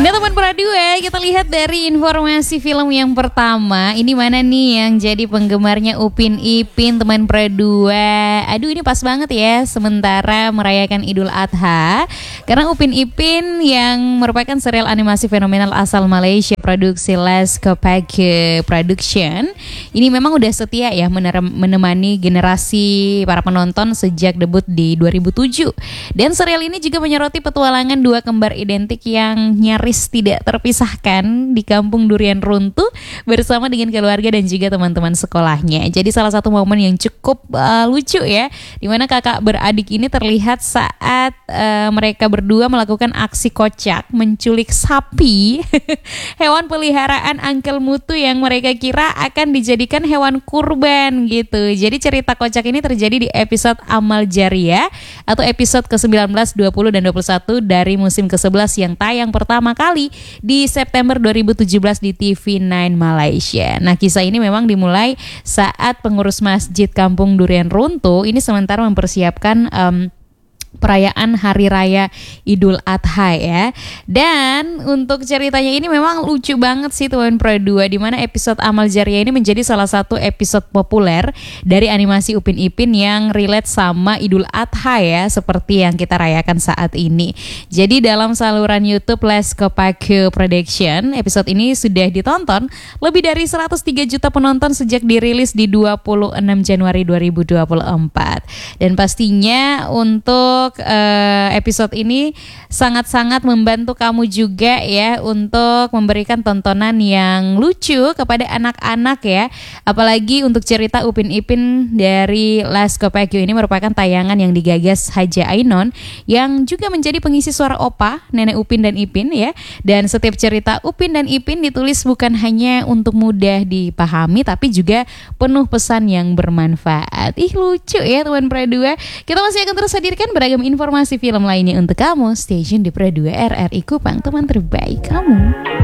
Nah teman Pradua, kita lihat dari informasi film yang pertama. Ini mana nih yang jadi penggemarnya Upin Ipin teman Pradua. Aduh ini pas banget ya, sementara merayakan Idul Adha. Karena Upin Ipin yang merupakan serial animasi fenomenal asal Malaysia produksi Les Kopake Production, ini memang udah setia ya menemani generasi para penonton sejak debut di 2007. Dan serial ini juga menyoroti petualangan dua kembar identik yang nyaris tidak terpisahkan di kampung durian runtuh bersama dengan keluarga dan juga teman-teman sekolahnya. Jadi salah satu momen yang cukup lucu ya, dimana kakak beradik ini terlihat saat mereka berdua melakukan aksi kocak menculik sapi hewan peliharaan Uncle Mutu yang mereka kira akan dijadikan hewan kurban gitu. Jadi cerita kocak ini terjadi di episode Amal Jariah atau episode ke-19, 20 dan 21 dari musim ke-11 yang tayang pertama kali di September 2017 di TV9 Malaysia. Nah, kisah ini memang dimulai saat pengurus masjid Kampung Durian Runtuh ini sementara mempersiapkan perayaan Hari Raya Idul Adha ya. Dan untuk ceritanya ini memang lucu banget sih teman Pradua, di mana episode Amal Jariah ini menjadi salah satu episode populer dari animasi Upin Ipin yang relate sama Idul Adha ya, seperti yang kita rayakan saat ini. Jadi dalam saluran YouTube Les Kopake Production, episode ini sudah ditonton lebih dari 103 juta penonton sejak dirilis di 26 Januari 2024. Dan pastinya untuk episode ini sangat-sangat membantu kamu juga ya untuk memberikan tontonan yang lucu kepada anak-anak ya. Apalagi untuk cerita Upin Ipin dari Les Kopake ini merupakan tayangan yang digagas Haja Ainon yang juga menjadi pengisi suara opa, nenek Upin dan Ipin ya. Dan setiap cerita Upin dan Ipin ditulis bukan hanya untuk mudah dipahami tapi juga penuh pesan yang bermanfaat. Ih lucu ya teman Pradua. Kita masih akan terus hadirkan beragam informasi film lainnya untuk kamu. Stay tune di Pradua RRI Kupang, teman terbaik kamu.